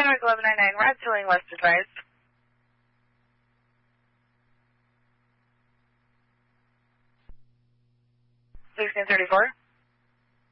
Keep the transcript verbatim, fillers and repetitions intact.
Kennewick eleven ninety-nine, Rod Tooling, West advised. sixteen thirty-four.